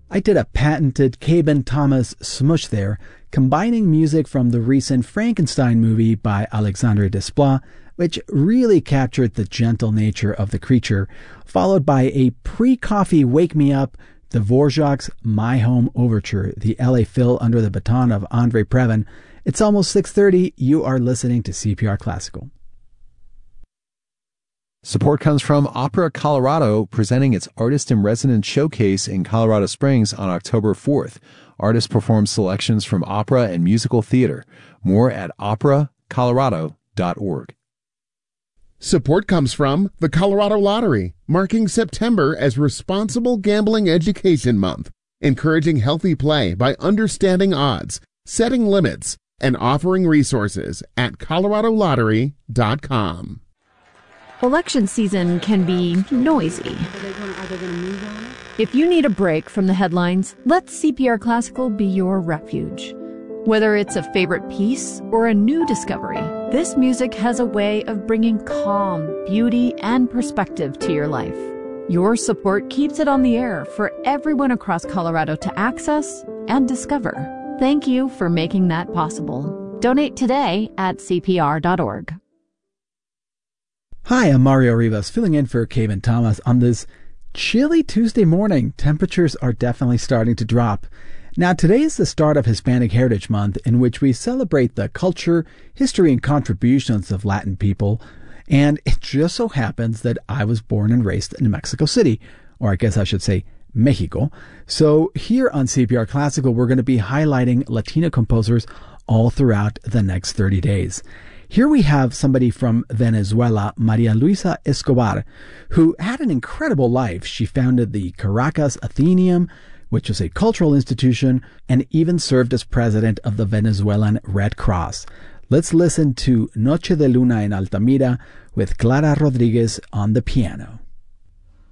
I did a patented Caben Thomas smush there, combining music from the recent Frankenstein movie by Alexandre Desplat, which really captured the gentle nature of the creature, followed by a pre-coffee wake-me-up, Dvorak's My Home Overture, the LA Phil under the baton of Andre Previn. It's almost 6:30. You are listening to CPR Classical. Support comes from Opera Colorado, presenting its Artist-in-Residence Showcase in Colorado Springs on October 4th. Artists perform selections from opera and musical theater. More at operacolorado.org. Support comes from the Colorado Lottery, marking September as Responsible Gambling Education Month, encouraging healthy play by understanding odds, setting limits, and offering resources at coloradolottery.com. Election season can be noisy. If you need a break from the headlines, let CPR Classical be your refuge. Whether it's a favorite piece or a new discovery, this music has a way of bringing calm, beauty, and perspective to your life. Your support keeps it on the air for everyone across Colorado to access and discover. Thank you for making that possible. Donate today at cpr.org. Hi, I'm Mario Rivas, filling in for Caben Thomas on this chilly Tuesday morning. Temperatures are definitely starting to drop. Now, today is the start of Hispanic Heritage Month, in which we celebrate the culture, history, and contributions of Latin people. And it just so happens that I was born and raised in Mexico City, or I guess I should say Mexico. So here on CPR Classical, we're going to be highlighting Latino composers all throughout the next 30 days. Here we have somebody from Venezuela, Maria Luisa Escobar, who had an incredible life. She founded the Caracas Athenaeum, which is a cultural institution, and even served as president of the Venezuelan Red Cross. Let's listen to Noche de Luna en Altamira with Clara Rodriguez on the piano.